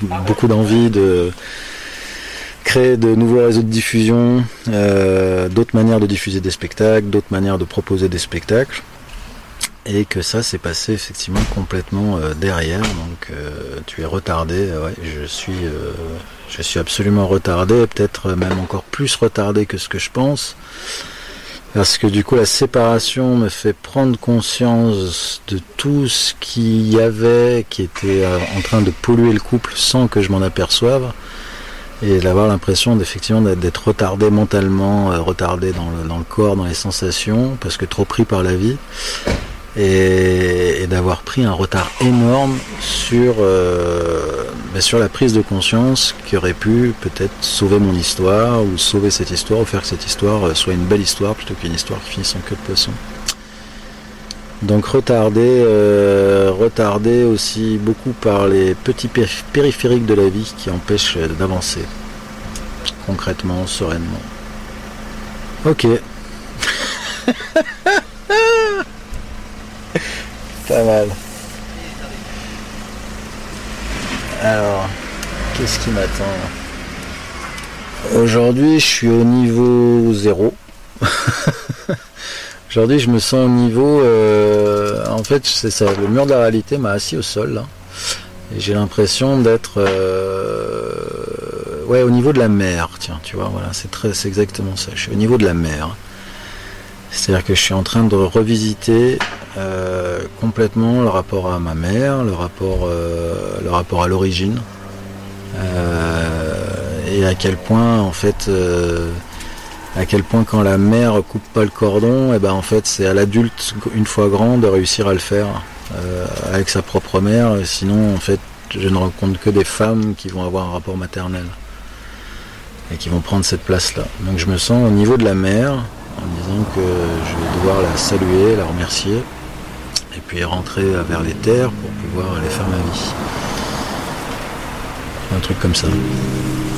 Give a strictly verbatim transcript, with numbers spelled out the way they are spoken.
beaucoup d'envie de créer de nouveaux réseaux de diffusion, euh, d'autres manières de diffuser des spectacles, d'autres manières de proposer des spectacles. Et que ça s'est passé effectivement complètement euh, derrière, donc euh, tu es retardé, euh, ouais, je suis euh, je suis absolument retardé, peut-être même encore plus retardé que ce que je pense, parce que du coup la séparation me fait prendre conscience de tout ce qu'il y avait qui était euh, en train de polluer le couple sans que je m'en aperçoive, et d'avoir l'impression d'effectivement d'être retardé mentalement, euh, retardé dans le, dans le corps, dans les sensations, parce que trop pris par la vie. Et, et d'avoir pris un retard énorme sur, euh, ben sur la prise de conscience qui aurait pu peut-être sauver mon histoire, ou sauver cette histoire, ou faire que cette histoire soit une belle histoire plutôt qu'une histoire qui finisse en queue de poisson. Donc retardé, euh, retardé aussi beaucoup par les petits périphériques de la vie qui empêchent d'avancer concrètement, sereinement. Ok. Pas mal. Alors, qu'est-ce qui m'attend? Aujourd'hui, je suis au niveau zéro. Aujourd'hui, je me sens au niveau... Euh, en fait, c'est ça, le mur de la réalité m'a assis au sol, là. Et j'ai l'impression d'être... Euh, ouais, au niveau de la mer, tiens, tu vois, voilà, c'est très, c'est exactement ça. Je suis au niveau de la mer. C'est-à-dire que je suis en train de revisiter euh, complètement le rapport à ma mère, le rapport, euh, le rapport à l'origine, euh, et à quel point, en fait, euh, à quel point quand la mère coupe pas le cordon, et ben en fait c'est à l'adulte une fois grand de réussir à le faire euh, avec sa propre mère. Sinon, en fait, je ne rencontre que des femmes qui vont avoir un rapport maternel et qui vont prendre cette place-là. Donc je me sens au niveau de la mère, en me disant que je vais devoir la saluer, la remercier, et puis rentrer vers les terres pour pouvoir aller faire ma vie. Un truc comme ça.